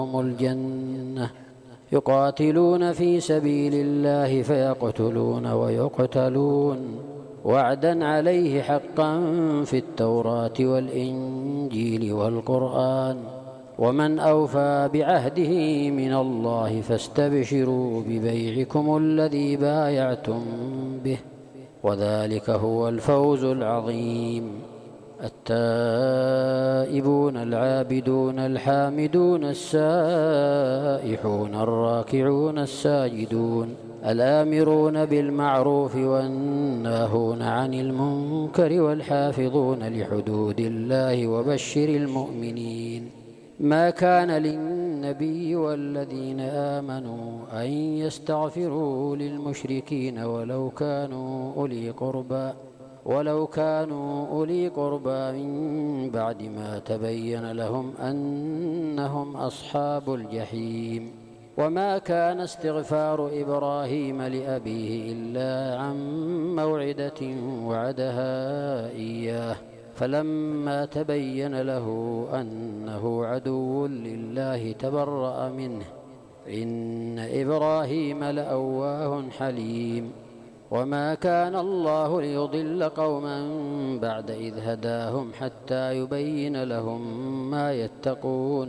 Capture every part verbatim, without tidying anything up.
الجنة يقاتلون في سبيل الله فيقتلون ويقتلون وعدا عليه حقا في التوراة والإنجيل والقرآن ومن أوفى بعهده من الله فاستبشروا ببيعكم الذي بايعتم به وذلك هو الفوز العظيم. التائبون العابدون الحامدون السائحون الراكعون الساجدون الآمرون بالمعروف والناهون عن المنكر والحافظون لحدود الله وبشر المؤمنين. ما كان للنبي والذين آمنوا أن يستغفروا للمشركين ولو كانوا أولي قربى ولو كانوا أولي قربى من بعد ما تبين لهم أنهم أصحاب الجحيم. وما كان استغفار إبراهيم لأبيه إلا عن موعدة وعدها إياه فلما تبين له أنه عدو لله تبرأ منه إن إبراهيم لأواه حليم. وما كان الله ليضل قوما بعد إذ هداهم حتى يبين لهم ما يتقون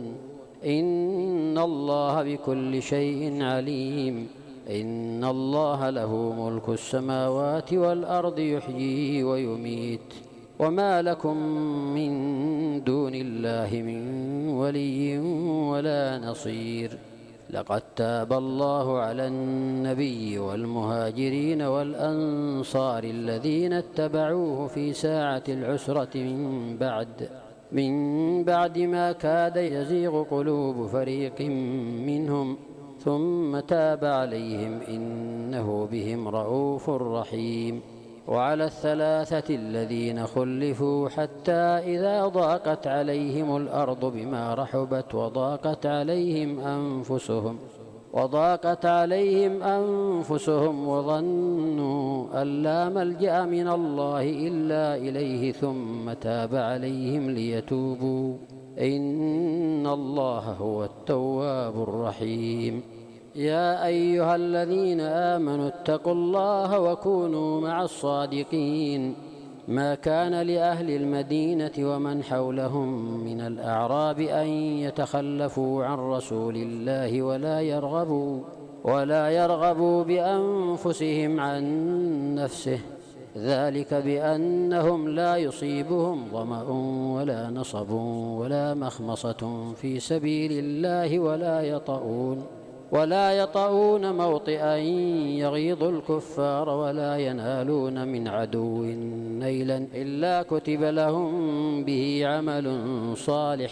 إن الله بكل شيء عليم. إن الله له ملك السماوات والأرض يحيي ويميت وما لكم من دون الله من ولي ولا نصير. لقد تاب الله على النبي والمهاجرين والأنصار الذين اتبعوه في ساعة العسرة من بعد من بعد ما كاد يزيغ قلوب فريق منهم ثم تاب عليهم إنه بهم رءوف رحيم. وعلى الثلاثة الذين خلفوا حتى إذا ضاقت عليهم الأرض بما رحبت وضاقت عليهم أنفسهم وضاقت عليهم أنفسهم وظنوا أن لا ملجأ من الله إلا إليه ثم تاب عليهم ليتوبوا إن الله هو التواب الرحيم. يا أيها الذين آمنوا اتقوا الله وكونوا مع الصادقين. ما كان لأهل المدينة ومن حولهم من الأعراب أن يتخلفوا عن رسول الله ولا يرغبوا ولا يرغبوا بأنفسهم عن نفسه ذلك بأنهم لا يصيبهم ظمأ ولا نصب ولا مخمصة في سبيل الله ولا يطؤون ولا يطؤون موطئا يغيظ الكفار ولا ينالون من عدو نيلا إلا كتب لهم به عمل صالح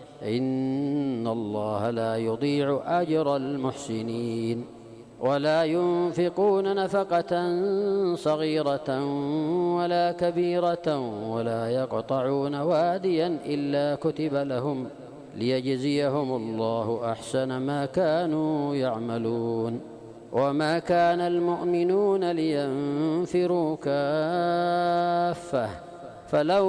إن الله لا يضيع أجر المحسنين. ولا ينفقون نفقة صغيرة ولا كبيرة ولا يقطعون واديا إلا كتب لهم ليجزيهم الله أحسن ما كانوا يعملون. وما كان المؤمنون لينفروا كافة فلو